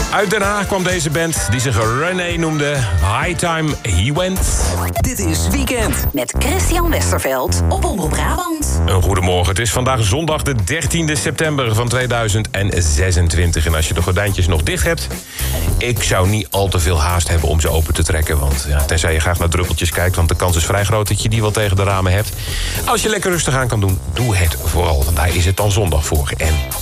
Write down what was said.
Uit Den Haag kwam deze band die zich René noemde. High Time He Went. Dit is Weekend. Met Christian Westerveld op Omroep Brabant. Een goedemorgen. Het is vandaag zondag de 13e september van 2026. En als je de gordijntjes nog dicht hebt... ik zou niet al te veel haast hebben om ze open te trekken. Want ja, tenzij je graag naar druppeltjes kijkt... want de kans is vrij groot dat je die wel tegen de ramen hebt. Als je lekker rustig aan kan doen, doe het vooral. Want daar is het dan zondag voor. En